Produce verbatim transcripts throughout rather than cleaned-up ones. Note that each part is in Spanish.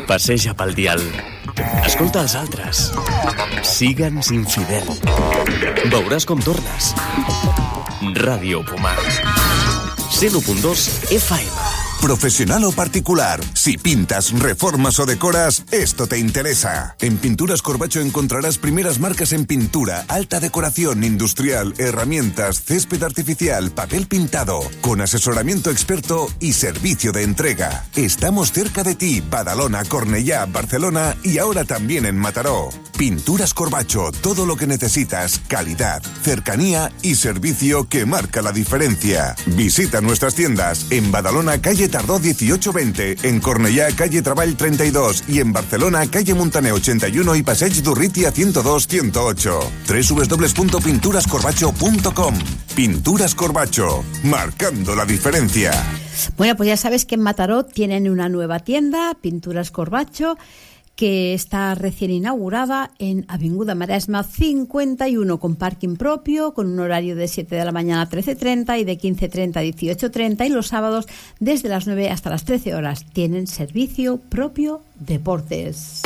Passeja pel dial. Escolta els altres. Sigue'ns infidel. Veuràs com tornes. Ràdio Pomar. cent u punt dos F M. Profesional o particular, si pintas, reformas o decoras, esto te interesa. En Pinturas Corbacho encontrarás primeras marcas en pintura, alta decoración industrial, herramientas, césped artificial, papel pintado, con asesoramiento experto y servicio de entrega. Estamos cerca de ti, Badalona, Cornellá, Barcelona y ahora también en Mataró. Pinturas Corbacho, todo lo que necesitas, calidad, cercanía y servicio que marca la diferencia. Visita nuestras tiendas en Badalona, calle Tardó dieciocho veinte, en Cornellá, calle Treball treinta y dos y en Barcelona, calle Montaner ochenta y uno y Passeig d'Urrutia ciento dos ciento ocho. doble u doble u doble u punto pinturas corbacho punto com. Pinturas Corbacho, marcando la diferencia. Bueno, pues ya sabes que en Mataró tienen una nueva tienda, Pinturas Corbacho, que está recién inaugurada en Avinguda Maresma cincuenta y uno, con parking propio, con un horario de siete de la mañana a trece treinta y de quince treinta a dieciocho treinta, y los sábados desde las nueve hasta las trece horas. Tienen servicio propio deportes.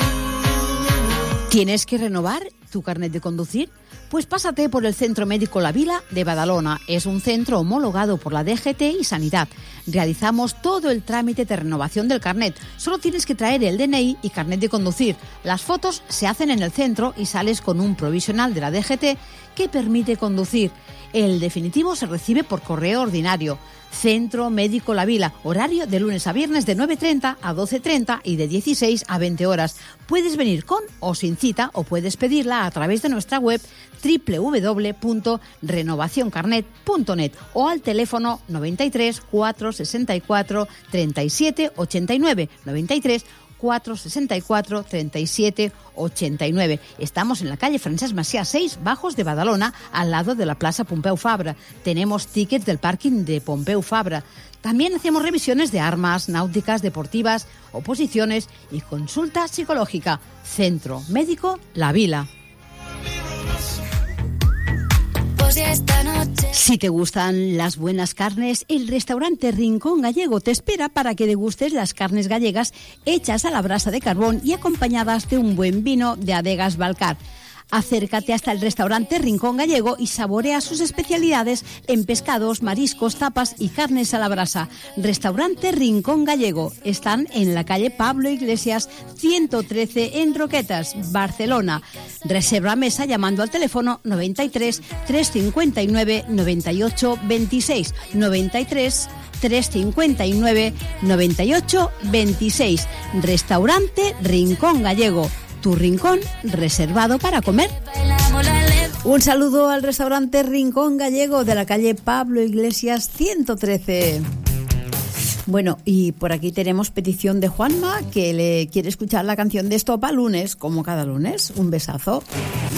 ¿Tienes que renovar tu carnet de conducir? Pues pásate por el Centro Médico La Vila de Badalona. Es un centro homologado por la D G T y Sanidad. Realizamos todo el trámite de renovación del carnet. Solo tienes que traer el D N I y carnet de conducir. Las fotos se hacen en el centro y sales con un provisional de la D G T que permite conducir. El definitivo se recibe por correo ordinario. Centro Médico La Vila, horario de lunes a viernes de nueve treinta a doce treinta y de dieciséis a veinte horas. Puedes venir con o sin cita o puedes pedirla a través de nuestra web doble u doble u doble u punto renovación carnet punto net o al teléfono noventa y tres, cuatrocientos sesenta y cuatro, treinta y siete ochenta y nueve, noventa y tres, cuatrocientos sesenta y cuatro, treinta y siete ochenta y nueve. Estamos en la calle Francesc Macià seis, Bajos de Badalona, al lado de la Plaza Pompeu Fabra. Tenemos tickets del parking de Pompeu Fabra. También hacemos revisiones de armas, náuticas, deportivas, oposiciones y consulta psicológica. Centro Médico La Vila. Si te gustan las buenas carnes, el restaurante Rincón Gallego te espera para que degustes las carnes gallegas hechas a la brasa de carbón y acompañadas de un buen vino de Adegas Balcar. Acércate hasta el restaurante Rincón Gallego y saborea sus especialidades en pescados, mariscos, tapas y carnes a la brasa. Restaurante Rincón Gallego. Están en la calle Pablo Iglesias ciento trece en Roquetas, Barcelona. Reserva mesa llamando al teléfono noventa y tres, trescientos cincuenta y nueve, noventa y ocho veintiséis, noventa y tres, trescientos cincuenta y nueve, noventa y ocho veintiséis. Restaurante Rincón Gallego. Tu rincón reservado para comer. Un saludo al restaurante Rincón Gallego de la calle Pablo Iglesias ciento trece. Bueno, y por aquí tenemos petición de Juanma, que le quiere escuchar la canción de Estopa lunes, como cada lunes. Un besazo.